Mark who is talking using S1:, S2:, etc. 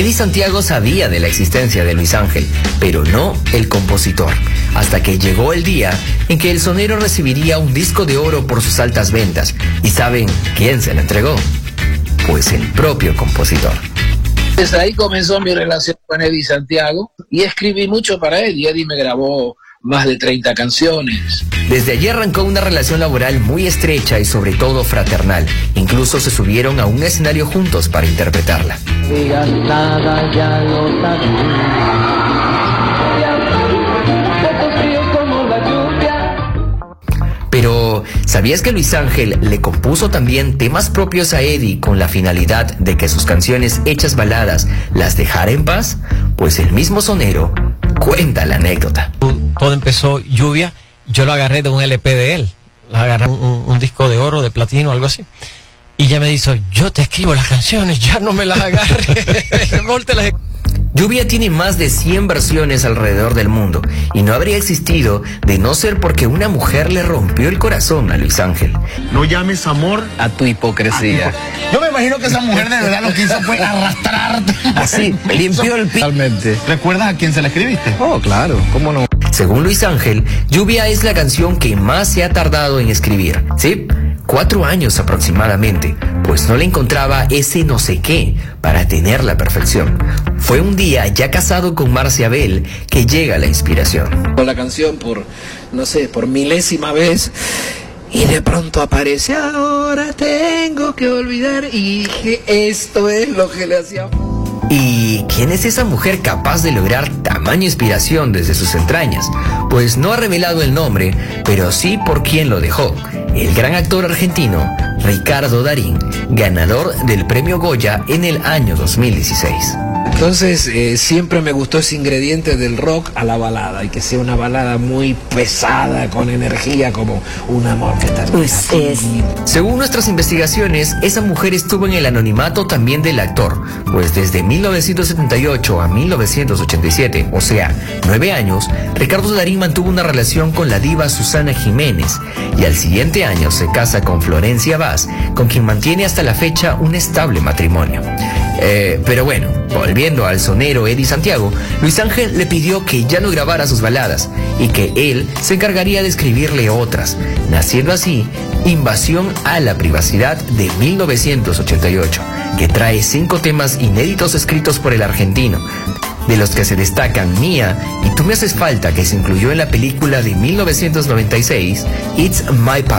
S1: Eddie Santiago sabía de la existencia de Luis Ángel, pero no el compositor, hasta que llegó el día en que el sonero recibiría un disco de oro por sus altas ventas. ¿Y saben quién se lo entregó? Pues el propio compositor.
S2: Desde ahí comenzó mi relación con Eddie Santiago y escribí mucho para él, y Eddie me grabó más de 30 canciones.
S1: Desde allí arrancó una relación laboral muy estrecha y sobre todo fraternal. Incluso se subieron a un escenario juntos para interpretarla.
S3: Digas nada, ya lo sabía.
S1: Pero, ¿sabías que Luis Ángel le compuso también temas propios a Eddie con la finalidad de que sus canciones hechas baladas las dejara en paz? Pues el mismo sonero cuenta la anécdota.
S4: Todo empezó Lluvia, yo lo agarré de un LP de él, lo agarré un disco de oro, de platino, algo así. Y ella me dice, yo te escribo las canciones, ya no me las agarre.
S1: Lluvia tiene más de 100 versiones alrededor del mundo y no habría existido de no ser porque una mujer le rompió el corazón a Luis Ángel.
S5: No llames amor
S6: a tu hipocresía.
S5: Yo me imagino que esa mujer de verdad lo que hizo fue arrastrarte.
S6: Así, limpió el piso.
S5: ¿Recuerdas a quién se la escribiste?
S6: Oh, claro, ¿cómo no?
S1: Según Luis Ángel, Lluvia es la canción que más se ha tardado en escribir, ¿sí? 4 años aproximadamente, pues no le encontraba ese no sé qué para tener la perfección. Fue un día, ya casado con Marcia Bell, que llega la inspiración.
S2: Con la canción por, no sé, por milésima vez, y de pronto aparece, ahora tengo que olvidar, y dije, esto es lo que le hacía.
S1: ¿Y quién es esa mujer capaz de lograr tamaña inspiración desde sus entrañas? Pues no ha revelado el nombre, pero sí por quién lo dejó. El gran actor argentino Ricardo Darín, ganador del premio Goya en el año 2016.
S2: Entonces siempre me gustó ese ingrediente del rock a la balada, y que sea una balada muy pesada, con energía, como un amor que está así.
S1: Según nuestras investigaciones, esa mujer estuvo en el anonimato también del actor, pues desde 1978 a 1987, o sea, 9 años, Ricardo Darín mantuvo una relación con la diva Susana Jiménez, y al siguiente año se casa con Florencia Vaz, con quien mantiene hasta la fecha un estable matrimonio. Pero bueno, volviendo al sonero Eddie Santiago, Luis Ángel le pidió que ya no grabara sus baladas y que él se encargaría de escribirle otras, naciendo así Invasión a la Privacidad de 1988, que trae 5 temas inéditos escritos por el argentino, de los que se destacan Mía y Tú me haces falta, que se incluyó en la película de 1996 It's My Path.